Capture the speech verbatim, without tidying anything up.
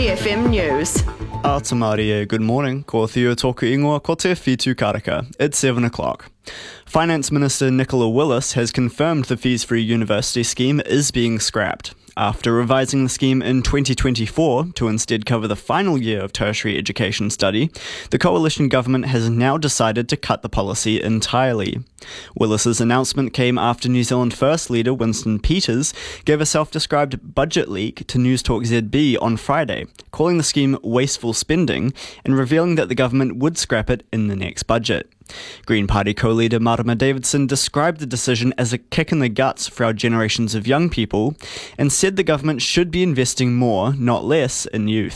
Māori F M News. A te Māori e, good morning. Ko Theo Toku Ingoa, ko te Whitu Karaka. It's seven o'clock. Finance Minister Nicola Willis has confirmed the fees-free university scheme is being scrapped. After revising the scheme in twenty twenty-four to instead cover the final year of tertiary education study, the coalition government has now decided to cut the policy entirely. Willis's announcement came after New Zealand First leader Winston Peters gave a self-described budget leak to Newstalk Z B on Friday, calling the scheme wasteful spending and revealing that the government would scrap it in the next budget. Green Party co-leader Marama Davidson described the decision as a kick in the guts for our generations of young people and said the government should be investing more, not less, in youth.